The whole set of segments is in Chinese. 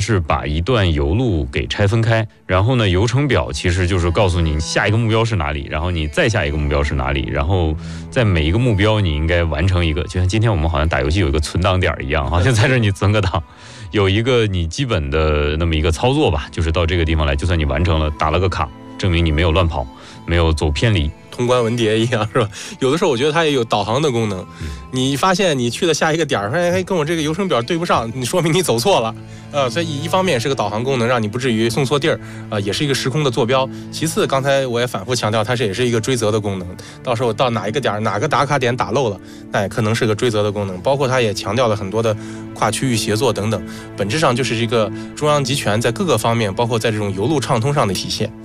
是把一段油路给拆分开，然后呢，游程表其实就是告诉你下一个目标是哪里，然后你再下一个目标是哪里，然后在每一个目标你应该完成一个，就像今天我们好像打游戏有一个存档点一样，好像在这你存个档，有一个你基本的那么一个操作吧，就是到这个地方来，就算你完成了，打了个卡，证明你没有乱跑，没有走偏离。 通关文牒一样是吧？有的时候我觉得它也有导航的功能。你发现你去的下一个点，哎，跟我这个游程表对不上，你说明你走错了。所以一方面是个导航功能，让你不至于送错地儿，也是一个时空的坐标。其次，刚才我也反复强调，它也是一个追责的功能。到时候到哪一个点，哪个打卡点打漏了，那也可能是个追责的功能。包括它也强调了很多的跨区域协作等等，本质上就是一个中央集权在各个方面，包括在这种油路畅通上的体现。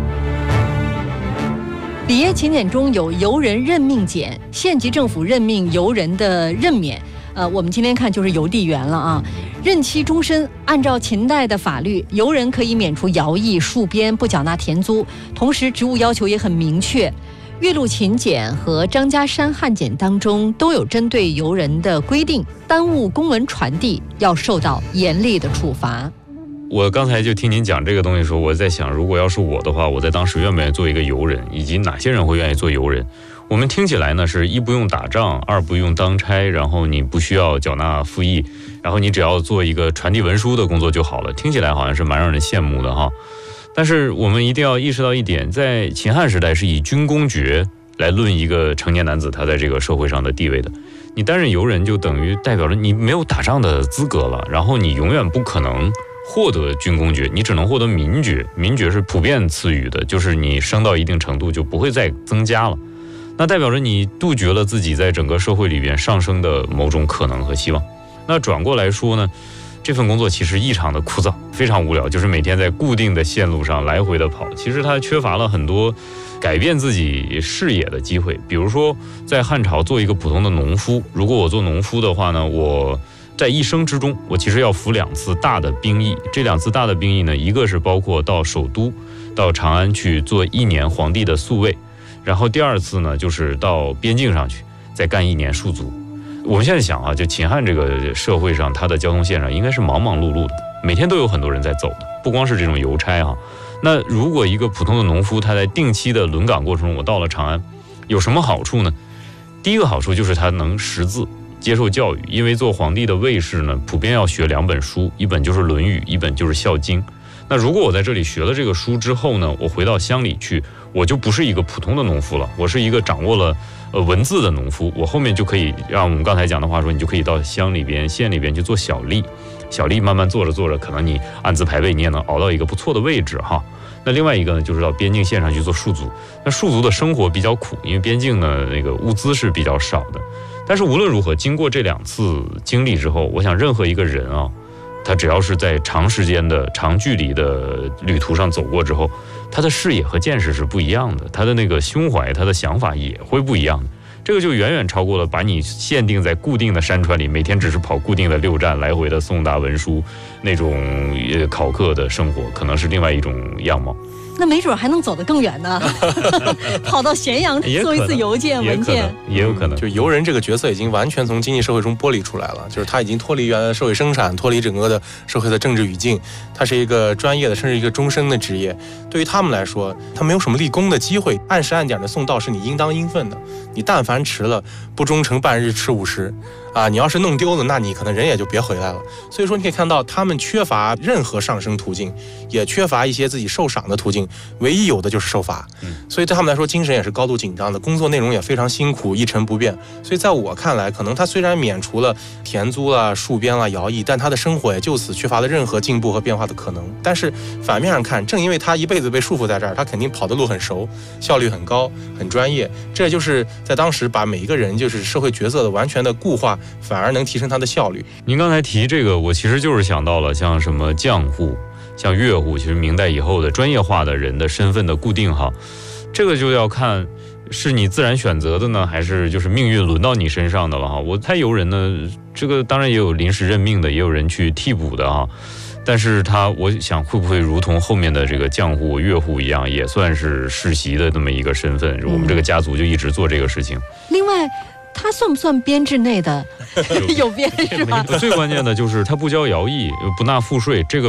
里耶请柬中有由人任命检，县级政府任命由人的任免。我们今天看就是邮递员了啊，任期终身。按照秦代的法律，由人可以免除徭役、戍边，不缴纳田租，同时职务要求也很明确。岳麓勤俭和张家山汉简当中都有针对由人的规定，耽误公文传递要受到严厉的处罚。 我刚才就听您讲这个东西的时候，我在想，如果要是我的话，我在当时愿不愿意做一个游人，以及哪些人会愿意做游人。我们听起来呢是一不用打仗，二不用当差，然后你不需要缴纳赋役，然后你只要做一个传递文书的工作就好了，听起来好像是蛮让人羡慕的哈。但是我们一定要意识到一点，在秦汉时代是以军功爵来论一个成年男子他在这个社会上的地位的。你担任游人就等于代表着你没有打仗的资格了，然后你永远不可能获得军功爵，你只能获得民爵。民爵是普遍赐予的，就是你升到一定程度就不会再增加了，那代表着你杜绝了自己在整个社会里边上升的某种可能和希望。那转过来说呢，这份工作其实异常的枯燥，非常无聊，就是每天在固定的线路上来回的跑，其实它缺乏了很多改变自己视野的机会。比如说在汉朝做一个普通的农夫，如果我做农夫的话呢，我在一生之中我其实要服2次大的兵役。这2次大的兵役呢，一个是包括到首都到长安去做1年皇帝的宿卫，然后第2次呢就是到边境上去再干1年戍卒。我们现在想啊，就秦汉这个社会上，它的交通线上应该是忙忙碌碌的，每天都有很多人在走的，不光是这种邮差啊。那如果一个普通的农夫，他在定期的轮岗过程中，我到了长安，有什么好处呢？第一个好处就是他能识字，接受教育，因为做皇帝的卫士呢，普遍要学2本书，一本就是《论语》，一本就是《孝经》。那如果我在这里学了这个书之后呢，我回到乡里去，我就不是一个普通的农夫了，我是一个掌握了文字的农夫。我后面就可以让我们刚才讲的话说，你就可以到乡里边、县里边去做小吏，小吏慢慢做着做着，可能你按资排辈，你也能熬到一个不错的位置哈。那另外一个呢，就是到边境线上去做戍卒。那戍卒的生活比较苦，因为边境呢那个物资是比较少的。但是无论如何，经过这2次经历之后，我想任何一个人啊，他只要是在长时间的长距离的旅途上走过之后，他的视野和见识是不一样的，他的那个胸怀，他的想法也会不一样的。这个就远远超过了把你限定在固定的山川里，每天只是跑固定的6站来回的送达文书那种考课的生活，可能是另外一种样貌。 那没准还能走得更远呢，跑到咸阳做一次邮件文件， 也有可能。 就游人这个角色已经完全从经济社会中剥离出来了，就是他已经脱离原来的社会生产，脱离整个的社会的政治语境，他是一个专业的，甚至一个终身的职业。对于他们来说，他没有什么立功的机会，按时按点的送到是你应当应分的。你但凡迟了，不忠诚半日吃50啊！你要是弄丢了，那你可能人也就别回来了。所以说，你可以看到他们缺乏任何上升途径，也缺乏一些自己受赏的途径，唯一有的就是受罚。所以对他们来说，精神也是高度紧张的，工作内容也非常辛苦，一成不变。所以在我看来，可能他虽然免除了田租啦、戍边啦、徭役，但他的生活也就此缺乏了任何进步和变化的可能。但是反面上看，正因为他一辈子被束缚在这儿，他肯定跑的路很熟，效率很高，很专业。这也就是在当时把每一个人就是社会角色的完全的固化，反而能提升他的效率。 您刚才提这个，我其实就是想到了像什么匠户、像乐户，其实明代以后的专业化的人的身份的固定哈，这个就要看是你自然选择的呢，还是就是命运轮到你身上的了哈。我猜游人呢，这个当然也有临时任命的，也有人去替补的哈。但是我想会不会如同后面的这个匠户、乐户一样，也算是世袭的这么一个身份？我们这个家族就一直做这个事情。 另外，他算不算编制内的？有编是吧？ 最关键的就是他不交徭役，不纳赋税，这个